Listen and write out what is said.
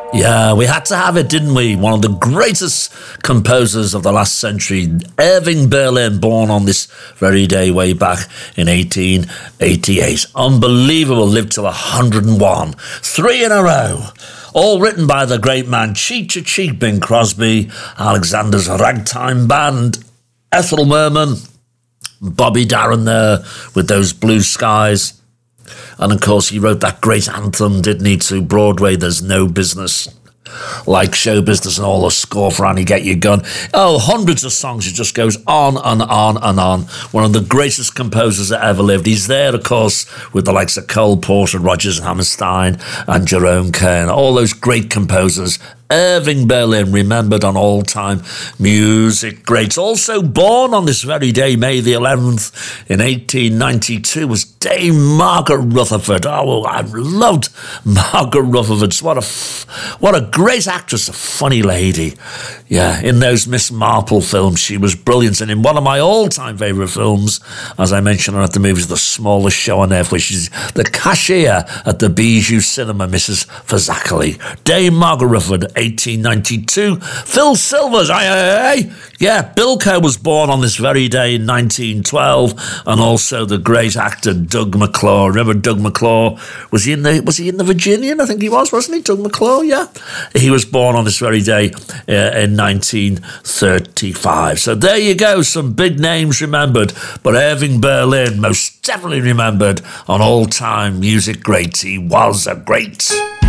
Yeah, we had to have it, didn't we? One of the greatest composers of the last century, Irving Berlin, born on this very day way back in 1888. Unbelievable, lived till 101. 3 in a row. All written by the great man, Cheek to Cheek, Bing Crosby, Alexander's Ragtime Band, Ethel Merman, Bobby Darin there with those blue skies. And of course, he wrote that great anthem, didn't he, to Broadway, There's No Business Like Show Business, and all the score for Annie Get Your Gun. Oh, hundreds of songs. It just goes on and on and on. One of the greatest composers that ever lived. He's there, of course, with the likes of Cole Porter, Rodgers and Hammerstein, and Jerome Kern. All those great composers. Irving Berlin, remembered on all-time music greats. Also born on this very day, May the 11th, in 1892, was Dame Margaret Rutherford. Oh, well, I loved Margaret Rutherford. What a great actress, a funny lady. Yeah, in those Miss Marple films, she was brilliant. And in one of my all-time favourite films, as I mentioned at the movies, The Smallest Show on Earth, which is the cashier at the Bijou Cinema, Mrs. Fazakerly. Dame Margaret Rutherford, 1892. Phil Silvers, yeah, Bilko was born on this very day in 1912, and also the great actor Doug McClure. Remember Doug McClure? Was he in the Virginian? I think he was, wasn't he? Doug McClure, yeah. He was born on this very day in 1935. So there you go, some big names remembered, but Irving Berlin most definitely remembered on all-time music greats. He was a great.